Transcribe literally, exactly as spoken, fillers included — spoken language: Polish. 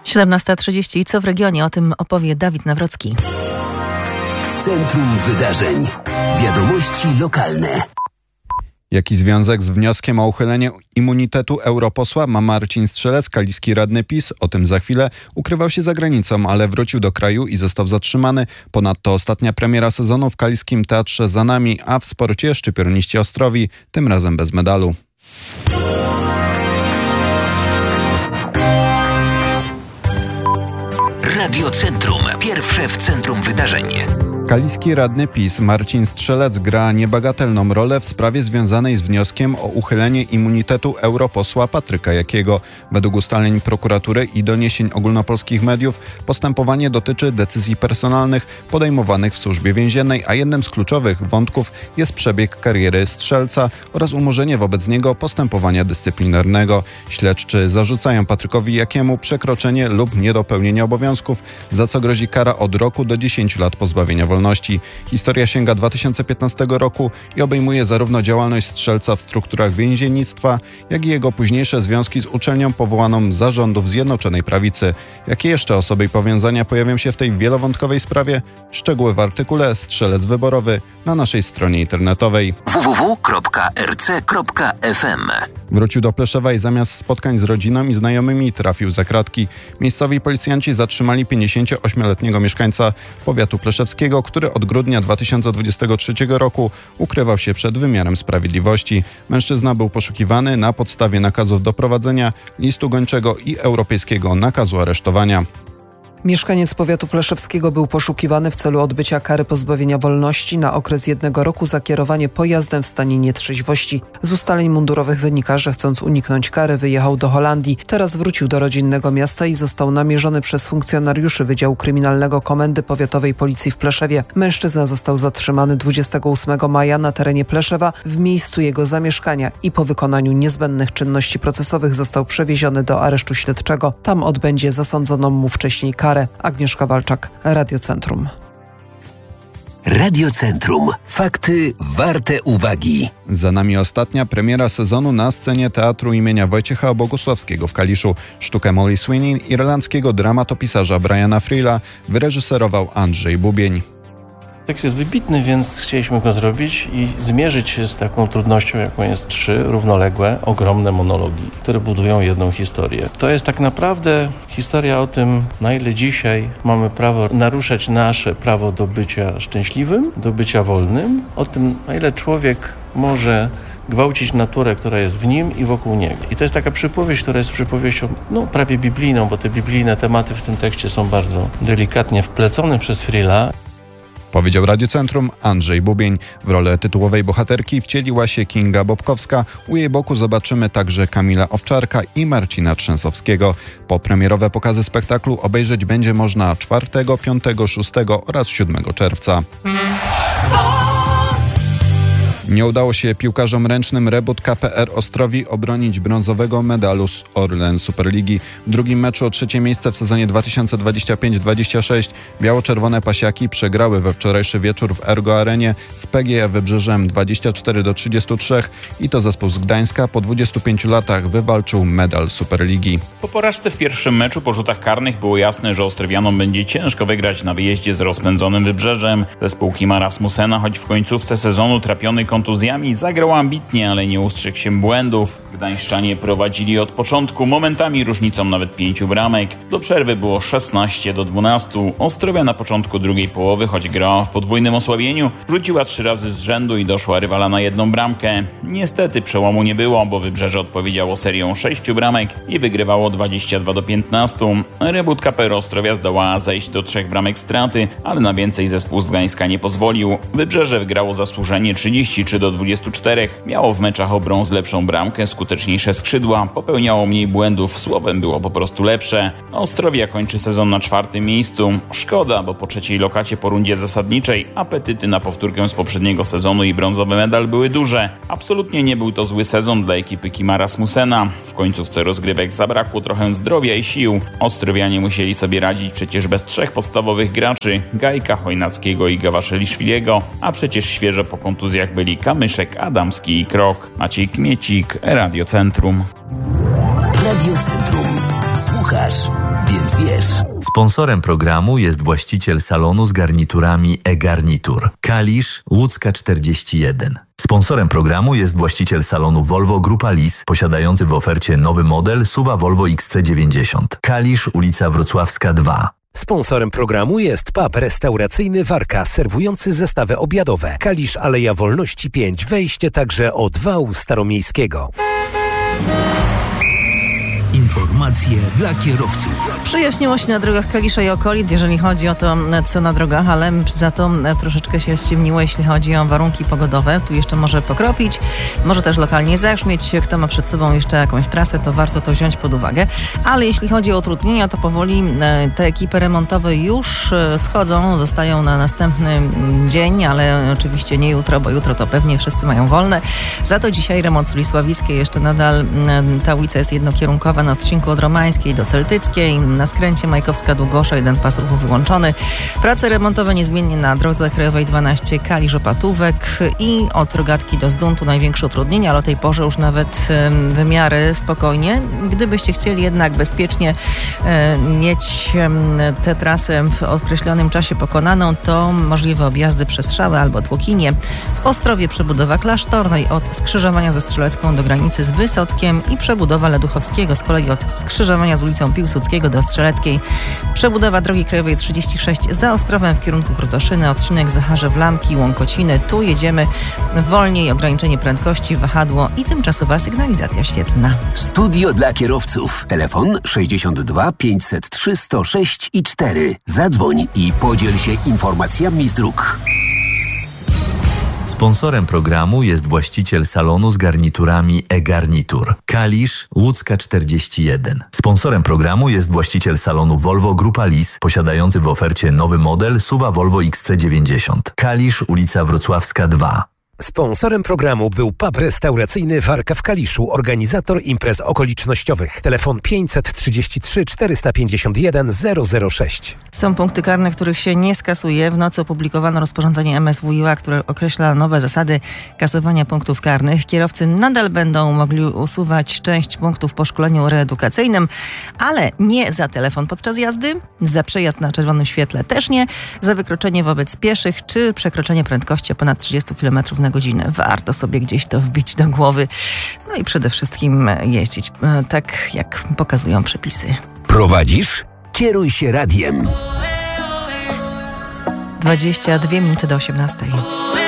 siedemnasta trzydzieści. Co w regionie? O tym opowie Dawid Nawrocki. W centrum wydarzeń. Wiadomości lokalne. Jaki związek z wnioskiem o uchylenie immunitetu europosła ma Marcin Strzelec, kaliski radny PiS? O tym za chwilę. Ukrywał się za granicą, ale wrócił do kraju i został zatrzymany. Ponadto ostatnia premiera sezonu w Kaliskim Teatrze za nami, a w sporcie szczypiorniści Ostrowi, tym razem bez medalu. Radio Centrum. Pierwsze w centrum wydarzeń. Kaliski radny PiS Marcin Strzelec gra niebagatelną rolę w sprawie związanej z wnioskiem o uchylenie immunitetu europosła Patryka Jakiego. Według ustaleń prokuratury i doniesień ogólnopolskich mediów postępowanie dotyczy decyzji personalnych podejmowanych w służbie więziennej, a jednym z kluczowych wątków jest przebieg kariery Strzelca oraz umorzenie wobec niego postępowania dyscyplinarnego. Śledczy zarzucają Patrykowi Jakiemu przekroczenie lub niedopełnienie obowiązków, za co grozi kara od roku do dziesięciu lat pozbawienia wolności. Historia sięga dwa tysiące piętnastego roku i obejmuje zarówno działalność Strzelca w strukturach więziennictwa, jak i jego późniejsze związki z uczelnią powołaną z zarządów Zjednoczonej Prawicy. Jakie jeszcze osoby i powiązania pojawią się w tej wielowątkowej sprawie? Szczegóły w artykule Strzelec Wyborowy na naszej stronie internetowej. w w w kropka r c kropka f m. Wrócił do Pleszewa i zamiast spotkań z rodziną i znajomymi trafił za kratki. Miejscowi policjanci zatrzymali pięćdziesięcioośmioletniego mieszkańca powiatu pleszewskiego, który od grudnia dwa tysiące dwudziestego trzeciego roku ukrywał się przed wymiarem sprawiedliwości. Mężczyzna był poszukiwany na podstawie nakazów doprowadzenia, listu gończego i europejskiego nakazu aresztowania. Mieszkaniec powiatu pleszewskiego był poszukiwany w celu odbycia kary pozbawienia wolności na okres jednego roku za kierowanie pojazdem w stanie nietrzeźwości. Z ustaleń mundurowych wynika, że chcąc uniknąć kary wyjechał do Holandii. Teraz wrócił do rodzinnego miasta i został namierzony przez funkcjonariuszy Wydziału Kryminalnego Komendy Powiatowej Policji w Pleszewie. Mężczyzna został zatrzymany dwudziestego ósmego maja na terenie Pleszewa w miejscu jego zamieszkania i po wykonaniu niezbędnych czynności procesowych został przewieziony do aresztu śledczego. Tam odbędzie zasądzoną mu wcześniej karę. Agnieszka Walczak, Radio Centrum. Radio Centrum. Fakty warte uwagi. Za nami ostatnia premiera sezonu na scenie Teatru imienia Wojciecha Bogusławskiego w Kaliszu. Sztukę Molly Sweeney irlandzkiego dramatopisarza Briana Frilla wyreżyserował Andrzej Bubień. Tekst jest wybitny, więc chcieliśmy go zrobić i zmierzyć się z taką trudnością, jaką jest trzy równoległe, ogromne monologi, które budują jedną historię. To jest tak naprawdę historia o tym, na ile dzisiaj mamy prawo naruszać nasze prawo do bycia szczęśliwym, do bycia wolnym, o tym, na ile człowiek może gwałcić naturę, która jest w nim i wokół niego. I to jest taka przypowieść, która jest przypowieścią no, prawie biblijną, bo te biblijne tematy w tym tekście są bardzo delikatnie wplecone przez Frilla. Powiedział Radio Centrum Andrzej Bubień. W rolę tytułowej bohaterki wcieliła się Kinga Bobkowska. U jej boku zobaczymy także Kamila Owczarka i Marcina Trzęsowskiego. Popremierowe pokazy spektaklu obejrzeć będzie można czwartego, piątego, szóstego oraz siódmego czerwca. Nie udało się piłkarzom ręcznym Rebut K P R Ostrowi obronić brązowego medalu z Orlen Superligi. W drugim meczu o trzecie miejsce w sezonie dwa tysiące dwudziestym piątym dwudziestym szóstym biało-czerwone pasiaki przegrały we wczorajszy wieczór w Ergo Arenie z P G A Wybrzeżem dwadzieścia cztery do trzydziestu trzech i to zespół z Gdańska po dwudziestu pięciu latach wywalczył medal Superligi. Po porażce w pierwszym meczu po rzutach karnych było jasne, że Ostrowianom będzie ciężko wygrać na wyjeździe z rozpędzonym Wybrzeżem. Zespół Kima Rasmussena, choć w końcówce sezonu trapiony kontuzjami, zagrał ambitnie, ale nie ustrzegł się błędów. Gdańszczanie prowadzili od początku, momentami różnicą nawet pięciu bramek. Do przerwy było szesnaście do dwunastu. Ostrowia na początku drugiej połowy, choć grała w podwójnym osłabieniu, rzuciła trzy razy z rzędu i doszła rywala na jedną bramkę. Niestety przełomu nie było, bo Wybrzeże odpowiedziało serią sześciu bramek i wygrywało dwadzieścia dwa do piętnastu. Rebut K P R Ostrowia zdołała zejść do trzech bramek straty, ale na więcej zespół z Gdańska nie pozwolił. Wybrzeże wygrało zasłużenie trzydzieści trzy do dwudziestu czterech. Miało w meczach o brąz lepszą bramkę, skuteczniejsze skrzydła, popełniało mniej błędów, słowem było po prostu lepsze. Ostrowia kończy sezon na czwartym miejscu. Szkoda, bo po trzeciej lokacie po rundzie zasadniczej apetyty na powtórkę z poprzedniego sezonu i brązowy medal były duże. Absolutnie nie był to zły sezon dla ekipy Kima Rasmussena. W końcówce rozgrywek zabrakło trochę zdrowia i sił. Ostrowianie musieli sobie radzić przecież bez trzech podstawowych graczy, Gajka, Chojnackiego i Gawaszeli-Szwiliego, a przecież świeżo po kontuzjach byli Kamyszek, Adamski i Krok. Maciej Kmiecik, Radio Centrum. Radio Centrum. Słuchaj. słuchasz, więc wiesz. Sponsorem programu jest właściciel salonu z garniturami e-Garnitur. Kalisz, Łódzka czterdzieści jeden. Sponsorem programu jest właściciel salonu Volvo Grupa Lis, posiadający w ofercie nowy model S U V-a Volvo X C dziewięćdziesiąt. Kalisz, ulica Wrocławska dwa. Sponsorem programu jest pub restauracyjny Warka, serwujący zestawy obiadowe. Kalisz, Aleja Wolności pięć, wejście także od wału staromiejskiego. Informacje dla kierowców. Przyjaśniło się na drogach Kalisza i okolic, jeżeli chodzi o to, co na drogach, ale za to troszeczkę się ściemniło, jeśli chodzi o warunki pogodowe. Tu jeszcze może pokropić, może też lokalnie zaszmieć. Kto ma przed sobą jeszcze jakąś trasę, to warto to wziąć pod uwagę. Ale jeśli chodzi o utrudnienia, to powoli te ekipy remontowe już schodzą, zostają na następny dzień, ale oczywiście nie jutro, bo jutro to pewnie wszyscy mają wolne. Za to dzisiaj remont uli Sławickiej. Jeszcze nadal ta ulica jest jednokierunkowa na odcinku od Romańskiej do Celtyckiej. Na skręcie Majkowska-Długosza jeden pas ruchu wyłączony. Prace remontowe niezmiennie na drodze krajowej dwanaście Kalisz-Opatówek i od Rogatki do Zduntu największe utrudnienia, ale o tej porze już nawet um, wymiary spokojnie. Gdybyście chcieli jednak bezpiecznie um, mieć um, tę trasę w określonym czasie pokonaną, to możliwe objazdy przez Szały albo Tłokinie. W Ostrowie przebudowa Klasztornej od skrzyżowania ze Strzelecką do granicy z Wysockiem i przebudowa Leduchowskiego z kolei od skrzyżowania z ulicą Piłsudskiego do Strzeleckiej. Przebudowa drogi krajowej trzydzieści sześć za Ostrowem w kierunku Krotoszyny, odcinek Zacharzew-Lamki, Łąkociny. Tu jedziemy wolniej, ograniczenie prędkości, wahadło i tymczasowa sygnalizacja świetlna. Studio dla kierowców. Telefon sześćdziesiąt dwa pięćset trzy sto sześć i cztery. Zadzwoń i podziel się informacjami z dróg. Sponsorem programu jest właściciel salonu z garniturami e-Garnitur. Kalisz, Łódzka czterdzieści jeden. Sponsorem programu jest właściciel salonu Volvo Grupa Lis, posiadający w ofercie nowy model S U V-a Volvo X C dziewięćdziesiąt. Kalisz, ulica Wrocławska dwa. Sponsorem programu był pub restauracyjny Warka w Kaliszu, organizator imprez okolicznościowych. Telefon pięćset trzydzieści trzy czterysta pięćdziesiąt jeden zero zero sześć. Są punkty karne, których się nie skasuje. W nocy opublikowano rozporządzenie M S W iła, które określa nowe zasady kasowania punktów karnych. Kierowcy nadal będą mogli usuwać część punktów po szkoleniu reedukacyjnym, ale nie za telefon podczas jazdy, za przejazd na czerwonym świetle też nie, za wykroczenie wobec pieszych czy przekroczenie prędkości o ponad trzydzieści kilometrów na godzinę. Warto sobie gdzieś to wbić do głowy. No i przede wszystkim jeździć tak, jak pokazują przepisy. Prowadzisz? Kieruj się radiem. dwadzieścia dwie minuty do osiemnastej.